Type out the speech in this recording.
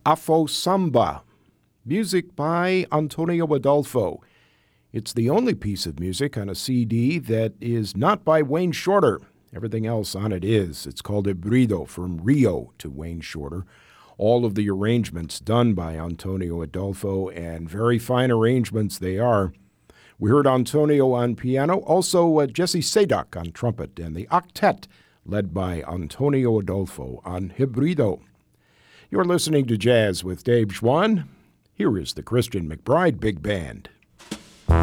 Afro Samba, music by Antonio Adolfo. It's the only piece of music on a CD that is not by Wayne Shorter. Everything else on it is. It's called Hybrido, from Rio to Wayne Shorter. All of the arrangements done by Antonio Adolfo, and very fine arrangements they are. We heard Antonio on piano, also Jesse Sadock on trumpet, and the octet led by Antonio Adolfo on Hybrido. You're listening to Jazz with Dave Schwann. Here is the Christian McBride Big Band.